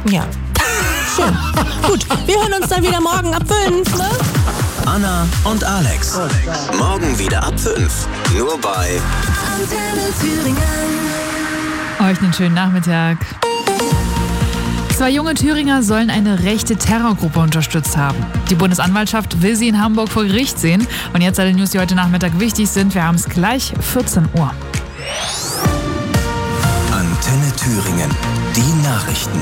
Ja. Schön. Gut, wir hören uns dann wieder morgen ab 5, ne? Anna und Alex. Morgen wieder ab 5. Nur bei Antenne Thüringen. Euch einen schönen Nachmittag. 2 junge Thüringer sollen eine rechte Terrorgruppe unterstützt haben. Die Bundesanwaltschaft will sie in Hamburg vor Gericht sehen. Und jetzt alle News, die heute Nachmittag wichtig sind. Wir haben es gleich 14 Uhr. Antenne Thüringen. Die Nachrichten.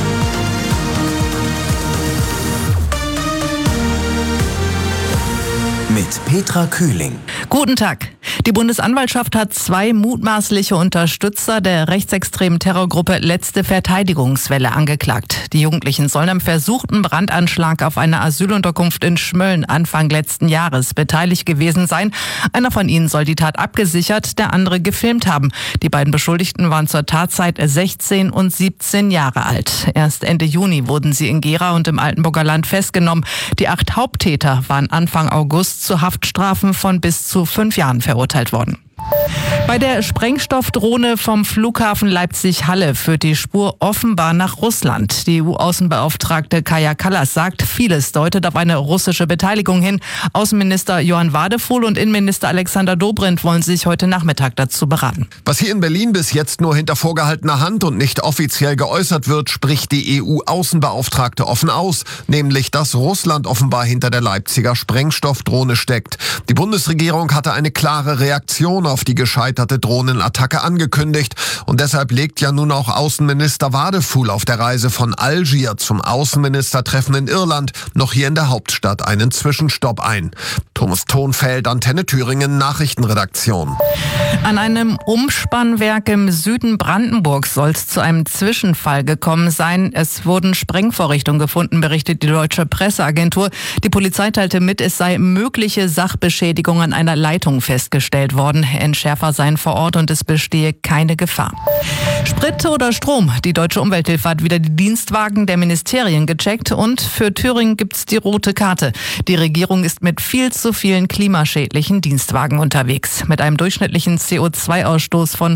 Mit Petra Kühling. Guten Tag. Die Bundesanwaltschaft hat 2 mutmaßliche Unterstützer der rechtsextremen Terrorgruppe Letzte Verteidigungswelle angeklagt. Die Jugendlichen sollen am versuchten Brandanschlag auf eine Asylunterkunft in Schmölln Anfang letzten Jahres beteiligt gewesen sein. Einer von ihnen soll die Tat abgesichert, der andere gefilmt haben. Die beiden Beschuldigten waren zur Tatzeit 16 und 17 Jahre alt. Erst Ende Juni wurden sie in Gera und im Altenburger Land festgenommen. Die 8 Haupttäter waren Anfang August zu Haftstrafen von bis zu 5 Jahren verurteilt worden. Bei der Sprengstoffdrohne vom Flughafen Leipzig-Halle führt die Spur offenbar nach Russland. Die EU-Außenbeauftragte Kaja Kallas sagt, vieles deutet auf eine russische Beteiligung hin. Außenminister Johann Wadefuhl und Innenminister Alexander Dobrindt wollen sich heute Nachmittag dazu beraten. Was hier in Berlin bis jetzt nur hinter vorgehaltener Hand und nicht offiziell geäußert wird, spricht die EU-Außenbeauftragte offen aus, nämlich dass Russland offenbar hinter der Leipziger Sprengstoffdrohne steckt. Die Bundesregierung hatte eine klare Reaktion auf die gescheiterte Drohnenattacke angekündigt. Und deshalb legt ja nun auch Außenminister Wadefuhl auf der Reise von Algier zum Außenministertreffen in Irland noch hier in der Hauptstadt einen Zwischenstopp ein. Thomas Thonfeld, Antenne Thüringen, Nachrichtenredaktion. An einem Umspannwerk im Süden Brandenburgs soll es zu einem Zwischenfall gekommen sein. Es wurden Sprengvorrichtungen gefunden, berichtet die Deutsche Presseagentur. Die Polizei teilte mit, es sei mögliche Sachbeschädigung an einer Leitung festgestellt worden. Entschärfer seien vor Ort und es bestehe keine Gefahr. Sprit oder Strom? Die Deutsche Umwelthilfe hat wieder die Dienstwagen der Ministerien gecheckt und für Thüringen gibt's die rote Karte. Die Regierung ist mit viel zu vielen klimaschädlichen Dienstwagen unterwegs. Mit einem durchschnittlichen CO2-Ausstoß von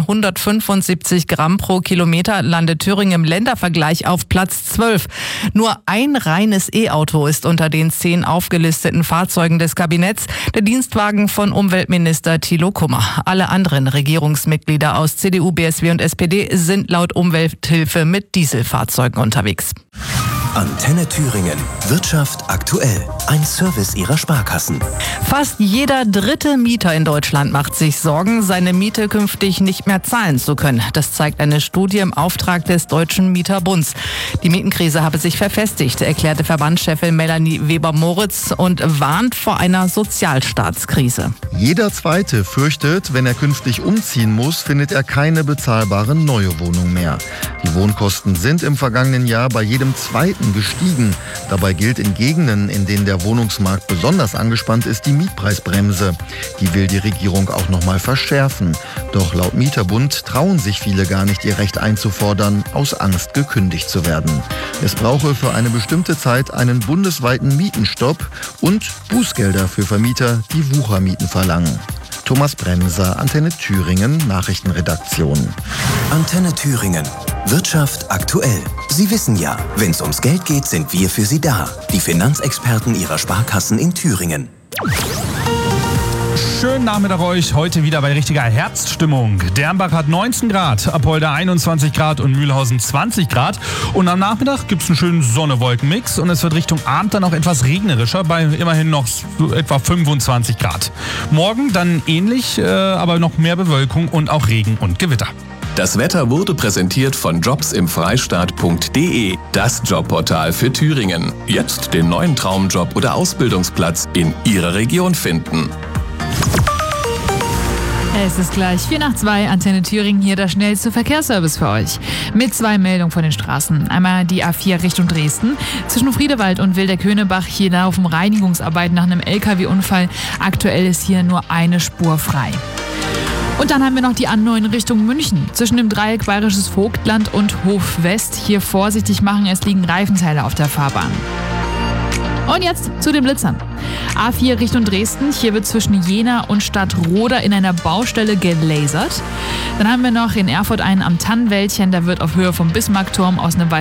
175 Gramm pro Kilometer landet Thüringen im Ländervergleich auf Platz 12. Nur ein reines E-Auto ist unter den 10 aufgelisteten Fahrzeugen des Kabinetts, der Dienstwagen von Umweltminister Thilo Kummer. Alle anderen Regierungsmitglieder aus CDU, BSW und SPD sind laut Umwelthilfe mit Dieselfahrzeugen unterwegs. Antenne Thüringen. Wirtschaft aktuell. Ein Service ihrer Sparkassen. Fast jeder 3. Mieter in Deutschland macht sich Sorgen, seine Miete künftig nicht mehr zahlen zu können. Das zeigt eine Studie im Auftrag des Deutschen Mieterbunds. Die Mietenkrise habe sich verfestigt, erklärte Verbandschefin Melanie Weber-Moritz und warnt vor einer Sozialstaatskrise. Jeder Zweite fürchtet, wenn er künftig umziehen muss, findet er keine bezahlbare neue Wohnung mehr. Die Wohnkosten sind im vergangenen Jahr bei jedem Zweiten gestiegen. Dabei gilt in Gegenden, in denen der Wohnungsmarkt besonders angespannt ist, die Mietpreisbremse. Die will die Regierung auch noch mal verschärfen. Doch laut Mieterbund trauen sich viele gar nicht, ihr Recht einzufordern, aus Angst gekündigt zu werden. Es brauche für eine bestimmte Zeit einen bundesweiten Mietenstopp und Bußgelder für Vermieter, die Wuchermieten verlangen. Thomas Bremser, Antenne Thüringen, Nachrichtenredaktion. Antenne Thüringen. Wirtschaft aktuell. Sie wissen ja, wenn es ums Geld geht, sind wir für Sie da. Die Finanzexperten Ihrer Sparkassen in Thüringen. Schönen Nachmittag euch, heute wieder bei richtiger Herbststimmung. Dernbach hat 19 Grad, Apolda 21 Grad und Mühlhausen 20 Grad. Und am Nachmittag gibt es einen schönen Sonne-Wolken-Mix und es wird Richtung Abend dann auch etwas regnerischer, bei immerhin noch etwa 25 Grad. Morgen dann ähnlich, aber noch mehr Bewölkung und auch Regen und Gewitter. Das Wetter wurde präsentiert von jobsimfreistaat.de, das Jobportal für Thüringen. Jetzt den neuen Traumjob oder Ausbildungsplatz in Ihrer Region finden. Es ist gleich 4:02, Antenne Thüringen, hier der schnellste Verkehrsservice für euch. Mit 2 Meldungen von den Straßen. Einmal die A4 Richtung Dresden. Zwischen Friedewald und Wilder-Köhnebach hier laufen Reinigungsarbeiten nach einem LKW-Unfall. Aktuell ist hier nur eine Spur frei. Und dann haben wir noch die A9 Richtung München. Zwischen dem Dreieck Bayerisches Vogtland und Hof West. Hier vorsichtig machen, es liegen Reifenteile auf der Fahrbahn. Und jetzt zu den Blitzern. A4 Richtung Dresden. Hier wird zwischen Jena und Stadtroda in einer Baustelle gelasert. Dann haben wir noch in Erfurt einen am Tannenwäldchen. Da wird auf Höhe vom Bismarckturm aus einem